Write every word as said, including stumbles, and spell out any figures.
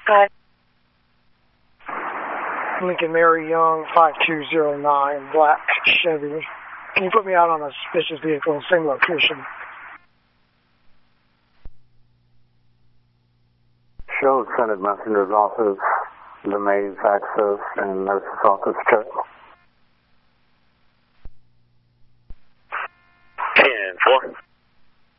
Hi. Lincoln Mary Young, five two zero nine, black Chevy. Can you put me out on a suspicious vehicle, same location? Show Senate Messenger's office, the maid's access, and nurse's office check. ten four.